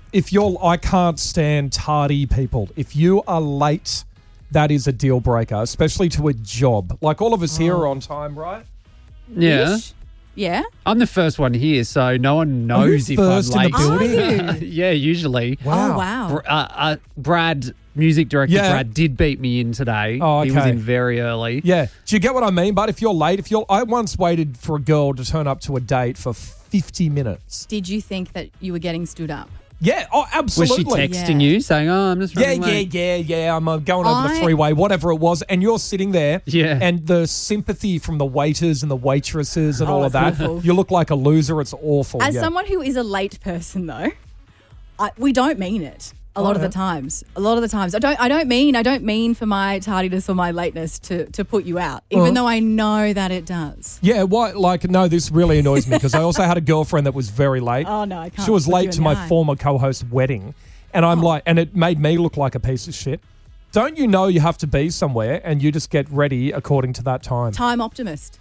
I can't stand tardy people. If you are late, that is a deal breaker, especially to a job. Like all of us here are on time, right? Yeah. Ish? Yeah. I'm the first one here, so no one knows if first I'm in late. the building? Are you? Yeah, usually. Oh, wow. Brad, music director Yeah. Brad, did beat me in today. Oh, He was okay. in very early. Yeah. Do you get what I mean? But if you're late, I once waited for a girl to turn up to a date for 50 minutes. Did you think that you were getting stood up? Yeah. Oh, Was absolutely. she texting Yeah. you saying, I'm just running late? Yeah. I'm going over the freeway, whatever it was. And you're sitting there. Yeah. And the sympathy from the waiters and the waitresses and Oh, all of that. it's awful. You look like a loser. It's awful. As yeah. someone who is a late person, though, we don't mean it. A lot of the times. I don't mean for my tardiness or my lateness to put you out, even though I know that it does. Yeah, why? Like, no, this really annoys me because I also had a girlfriend that was very late. Oh, no, I can't. She was look you late in to the my eye. former co-host's wedding, and I'm like, and it made me look like a piece of shit. Don't you know you have to be somewhere and you just get ready according to that time? Time optimist.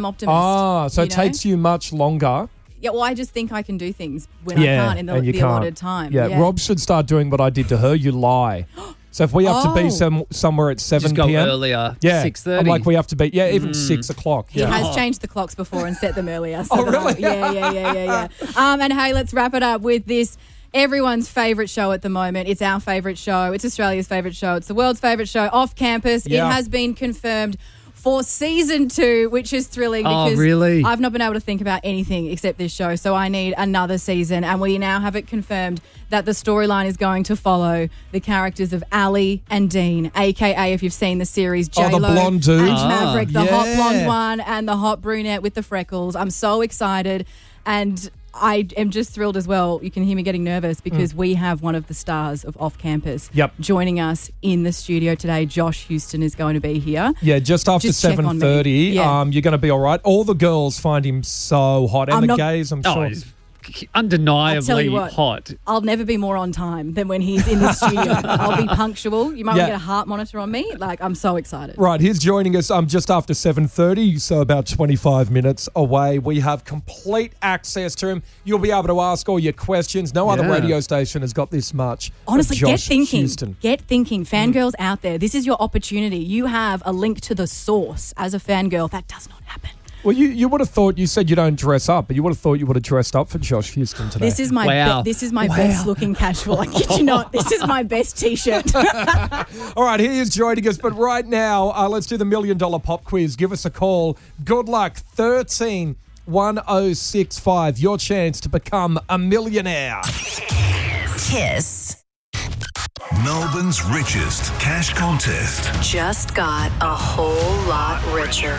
Ah, so it takes you much longer. Yeah, well, I just think I can do things when I can't in and you the can't. allotted time. Yeah, Rob should start doing what I did to her. You lie. So if we have to be somewhere at 7 Just go p.m. earlier, Yeah, 6:30. I'm like we have to be. Yeah, even 6 o'clock. He Yeah. has changed the clocks before and set them earlier. So Oh, really? Yeah. And hey, let's wrap it up with this. Everyone's favourite show at the moment. It's our favourite show. It's Australia's favourite show. It's the world's favourite show, Off Campus. Yeah. It has been confirmed for season 2, which is thrilling because really? I've not been able to think about anything except this show, so I need another season. And we now have it confirmed that the storyline is going to follow the characters of Ali and Dean, a.k.a. if you've seen the series, J-Lo the blonde dude. and Maverick, the hot yeah. blonde one and the hot brunette with the freckles. I'm so excited, and I am just thrilled as well. You can hear me getting nervous because we have one of the stars of Off Campus joining us in the studio today. Josh Houston is going to be here. Yeah, just after Just check on me. 7:30, Yeah. you're going to be all right. All the girls find him so hot, and the gays, I'm sure. he's undeniably what. hot. I'll never be more on time than when he's in the studio. I'll be punctual. You might want Yeah. to get a heart monitor on me. Like, I'm so excited. Right, he's joining us just after 7:30, so about 25 minutes away. We have complete access to him. You'll be able to ask all your questions. No other radio station has got this much. Honestly, of get Josh thinking. Houston. Get thinking. Fangirls out there, this is your opportunity. You have a link to the source as a fangirl. That does not happen. Well, you would have thought, you said you don't dress up, but you would have thought you would have dressed up for Josh Houston today. This is my best looking casual. I kid you not. This is my best T-shirt. All right, he is joining us, but right now, let's do the $1 million pop quiz. Give us a call. Good luck. 131065. Your chance to become a millionaire. Kiss Melbourne's richest cash contest. just got a whole lot richer.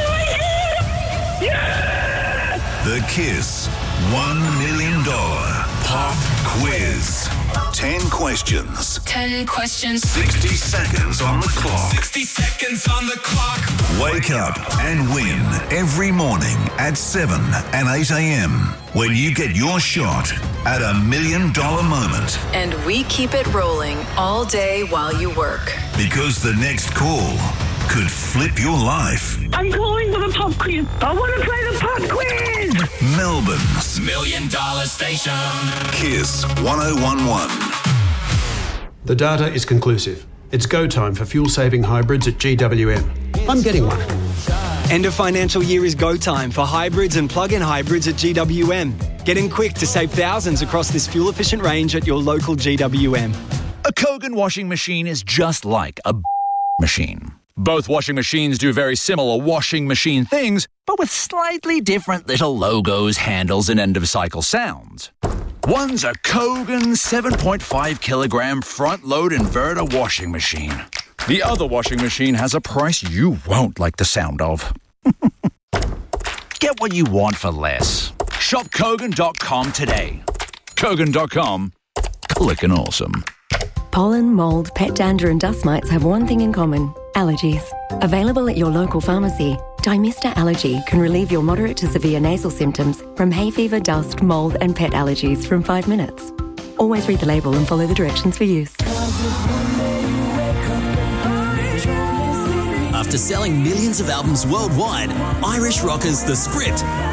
The Kiss $1 million pop quiz. 10 questions. 10 questions. 60 seconds on the clock. 60 seconds on the clock. Wake up and win every morning at 7 and 8 a.m. when you get your shot at $1 million moment. And we keep it rolling all day while you work. Because the next call could flip your life. I'm calling for the pop quiz. I want to play the pop quiz. Melbourne's $1 million station. Kiss 1011. The data is conclusive. It's go time for fuel-saving hybrids at GWM. I'm getting one. End of financial year is go time for hybrids and plug-in hybrids at GWM. Get in quick to save thousands across this fuel-efficient range at your local GWM. A Kogan washing machine is just like a machine. Both washing machines do very similar washing machine things, but with slightly different little logos, handles, and end-of-cycle sounds. One's a Kogan 7.5 kilogram front-load inverter washing machine. The other washing machine has a price you won't like the sound of. Get what you want for less. Shop Kogan.com today. Kogan.com. Clickin' awesome. Pollen, mould, pet dander and dust mites have one thing in common: allergies. Available at your local pharmacy, Dymista Allergy can relieve your moderate to severe nasal symptoms from hay fever, dust, mould and pet allergies from 5 minutes. Always read the label and follow the directions for use. After selling millions of albums worldwide, Irish rockers The Script